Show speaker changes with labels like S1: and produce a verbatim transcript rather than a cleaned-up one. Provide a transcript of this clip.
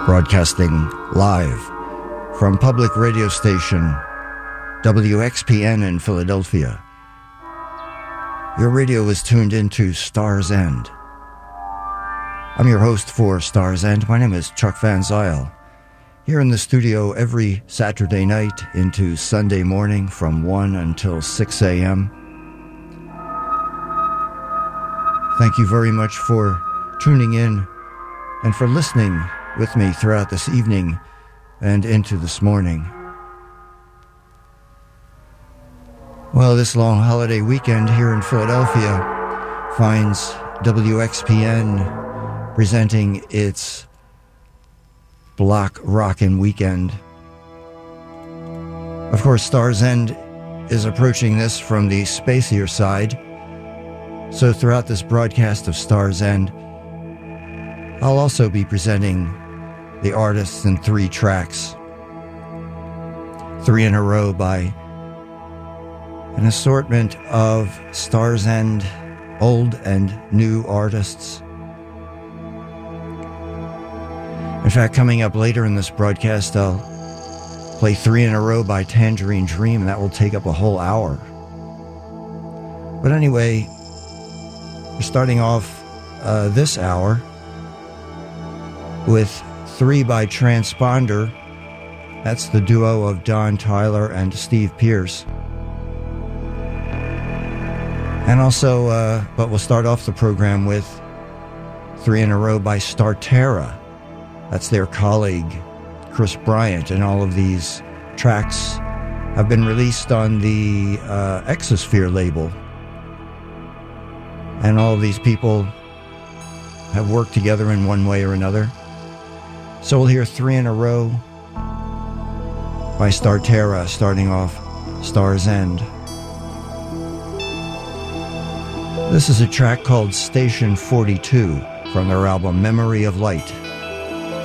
S1: Broadcasting live from public radio station W X P N in Philadelphia. Your radio is tuned into Star's End. I'm your host for Star's End. My name is Chuck Van Zyl. Here in the studio every Saturday night into Sunday morning from one until six a.m. Thank you very much for tuning in and for listening with me throughout this evening and into this morning. Well, this long holiday weekend here in Philadelphia finds W X P N presenting its Block Rockin' Weekend. Of course, Star's End is approaching this from the spacier side, so throughout this broadcast of Star's End, I'll also be presenting the artists in three tracks, three in a row by an assortment of Star's End old and new artists. In fact, coming up later in this broadcast, I'll play three in a row by Tangerine Dream, and that will take up a whole hour. But anyway, we're starting off uh, this hour with three by Transponder. That's the duo of Don Tyler and Steve Pierce. And also, uh, but we'll start off the program with three in a row by Starterra. That's their colleague, Chris Bryant, and all of these tracks have been released on the uh, Exosphere label. And all of these people have worked together in one way or another. So we'll hear three in a row by Starterra, starting off Star's End. This is a track called Station forty-two from their album Memory of Light.